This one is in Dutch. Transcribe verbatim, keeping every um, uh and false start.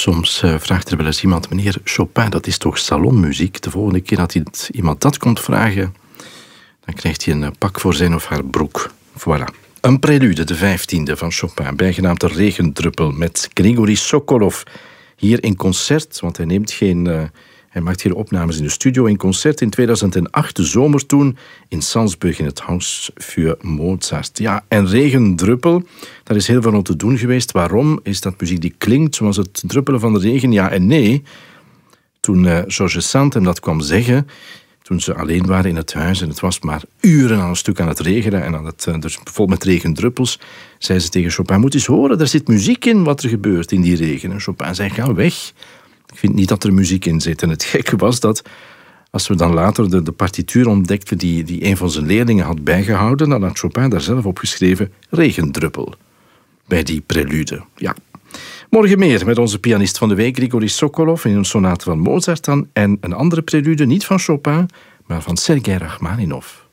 Soms uh, vraagt er wel eens iemand, meneer Chopin, dat is toch salonmuziek? De volgende keer dat iemand dat komt vragen, dan krijgt hij een pak voor zijn of haar broek. Voilà. Een prelude, de vijftiende van Chopin, bijgenaamd de Regendruppel, met Grigori Sokolov. Hier in concert, want hij neemt geen... Uh, hij maakt geen opnames in de studio. In concert in tweeduizend acht, de zomer toen, in Salzburg in het Haus für Mozart. Ja, en Regendruppel, daar is heel veel om te doen geweest. Waarom? Is dat muziek die klinkt zoals het druppelen van de regen? Ja en nee. Toen uh, Georges Sand hem dat kwam zeggen, toen ze alleen waren in het huis en het was maar uren aan een stuk aan het regenen en aan het, uh, dus vol met regendruppels, zei ze tegen Chopin, moet eens horen, er zit muziek in wat er gebeurt in die regen. En Chopin zei, ga weg. Ik vind niet dat er muziek in zit. En het gekke was dat, als we dan later de, de partituur ontdekten die, die een van zijn leerlingen had bijgehouden, dan had Chopin daar zelf op geschreven Regendruppel. Bij die prelude, ja. Morgen meer met onze pianist van de week, Grigori Sokolov, in een sonate van Mozart dan. En een andere prelude, niet van Chopin, maar van Sergei Rachmaninov.